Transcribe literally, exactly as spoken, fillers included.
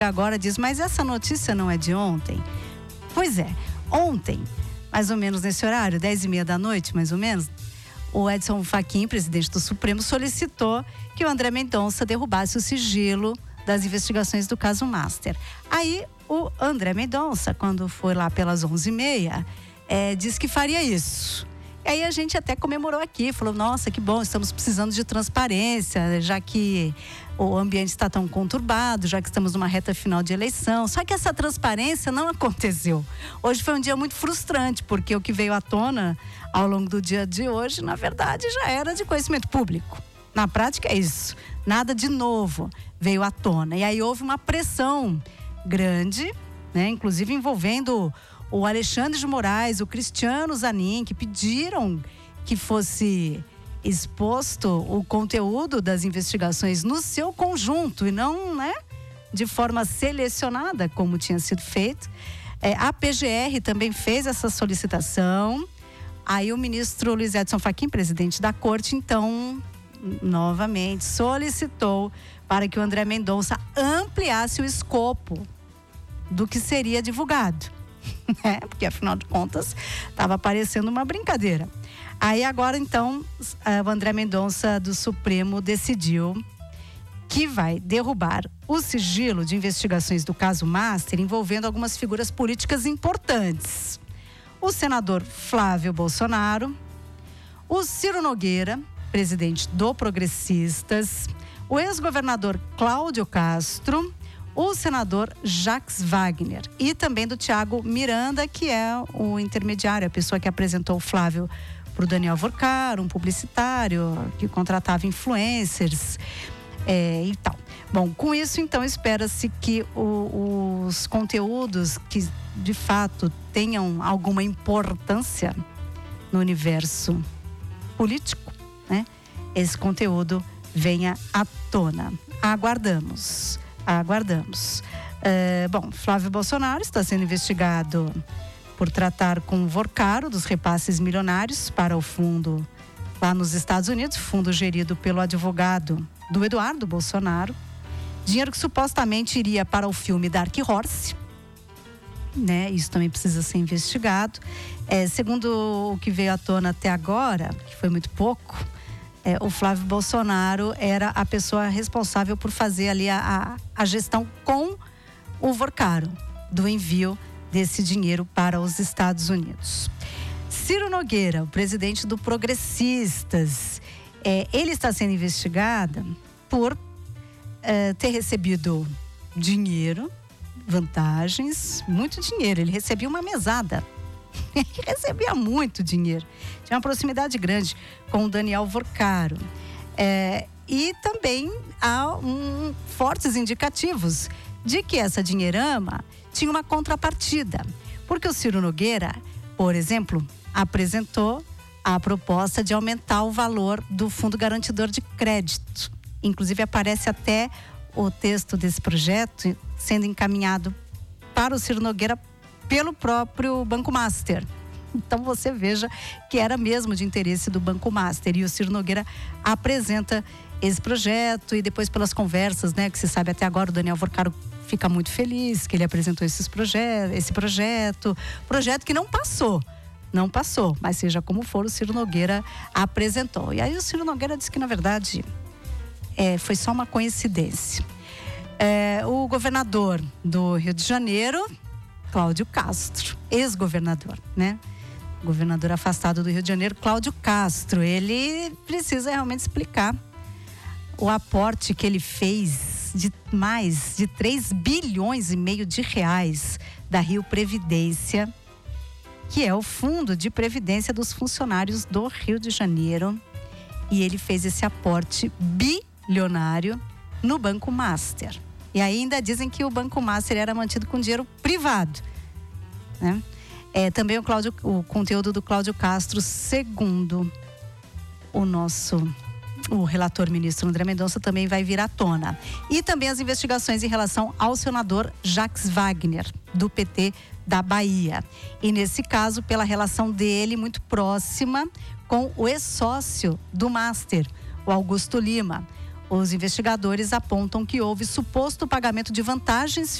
agora diz, mas essa notícia não é de ontem? Pois é, ontem, mais ou menos nesse horário, dez e meia da noite, mais ou menos, o Edson Fachin, presidente do Supremo, solicitou que o André Mendonça derrubasse o sigilo das investigações do caso Master. Aí, o André Mendonça, quando foi lá pelas onze e meia, é, disse que faria isso. E aí a gente até comemorou aqui, falou, nossa, que bom, estamos precisando de transparência, já que o ambiente está tão conturbado, já que estamos numa reta final de eleição. Só que essa transparência não aconteceu. Hoje foi um dia muito frustrante, porque o que veio à tona ao longo do dia de hoje, na verdade, já era de conhecimento público. Na prática é isso, nada de novo veio à tona. E aí houve uma pressão grande, né, inclusive envolvendo o Alexandre de Moraes, o Cristiano Zanin, que pediram que fosse exposto o conteúdo das investigações no seu conjunto e não, né, de forma selecionada, como tinha sido feito. É, a P G R também fez essa solicitação. Aí o ministro Luiz Edson Fachin, presidente da corte, então, novamente solicitou para que o André Mendonça ampliasse o escopo do que seria divulgado. É, porque afinal de contas estava parecendo uma brincadeira. Aí agora então o André Mendonça do Supremo decidiu que vai derrubar o sigilo de investigações do caso Master envolvendo algumas figuras políticas importantes. O senador Flávio Bolsonaro, o Ciro Nogueira, presidente do Progressistas, o ex-governador Cláudio Castro, o senador Jacques Wagner e também do Thiago Miranda, que é o intermediário, a pessoa que apresentou o Flávio para o Daniel Vorcaro, um publicitário que contratava influencers é, e tal. Bom, com isso então espera-se que o, os conteúdos que de fato tenham alguma importância no universo político, né, esse conteúdo venha à tona. Aguardamos. Aguardamos. É, bom, Flávio Bolsonaro está sendo investigado por tratar com o Vorcaro dos repasses milionários para o fundo lá nos Estados Unidos, fundo gerido pelo advogado do Eduardo Bolsonaro. Dinheiro que supostamente iria para o filme Dark Horse, né? Isso também precisa ser investigado. É, segundo o que veio à tona até agora, que foi muito pouco, É, o Flávio Bolsonaro era a pessoa responsável por fazer ali a, a, a gestão com o Vorcaro, do envio desse dinheiro para os Estados Unidos. Ciro Nogueira, o presidente do Progressistas, é, ele está sendo investigado por é, ter recebido dinheiro, vantagens, muito dinheiro. Ele recebia uma mesada. Ele recebia muito dinheiro, tinha uma proximidade grande com o Daniel Vorcaro. É, e também há um, fortes indicativos de que essa dinheirama tinha uma contrapartida. Porque o Ciro Nogueira, por exemplo, apresentou a proposta de aumentar o valor do Fundo Garantidor de Crédito. Inclusive aparece até o texto desse projeto sendo encaminhado para o Ciro Nogueira pelo próprio Banco Master. Então você veja que era mesmo de interesse do Banco Master. E o Ciro Nogueira apresenta esse projeto e depois pelas conversas, né, que se sabe até agora, o Daniel Vorcaro fica muito feliz que ele apresentou esses proje- esse projeto. Projeto que não passou. Não passou, mas seja como for, o Ciro Nogueira apresentou. E aí o Ciro Nogueira disse que na verdade é, foi só uma coincidência. É, o governador do Rio de Janeiro, Cláudio Castro, ex-governador, né? Governador afastado do Rio de Janeiro, Cláudio Castro, ele precisa realmente explicar o aporte que ele fez de mais de três bilhões e meio de reais da Rio Previdência, que é o fundo de previdência dos funcionários do Rio de Janeiro. E ele fez esse aporte bilionário no Banco Master. E ainda dizem que o Banco Master era mantido com dinheiro privado, né? É, também o, Cláudio, o conteúdo do Cláudio Castro, segundo o nosso o relator ministro André Mendonça, também vai vir à tona. E também as investigações em relação ao senador Jacques Wagner, do P T da Bahia. E nesse caso, pela relação dele muito próxima com o ex-sócio do Master, o Augusto Lima. Os investigadores apontam que houve suposto pagamento de vantagens